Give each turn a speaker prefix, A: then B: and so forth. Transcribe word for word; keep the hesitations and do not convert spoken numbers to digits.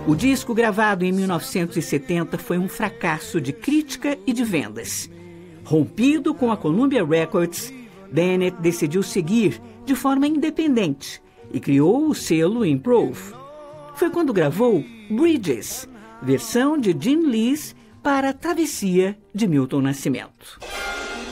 A: O disco, gravado em mil novecentos e setenta, foi um fracasso de crítica e de vendas. Rompido com a Columbia Records, Bennett decidiu seguir de forma independente e criou o selo Improv. Foi quando gravou Bridges, versão de Gene Lees para a Travessia de Milton Nascimento.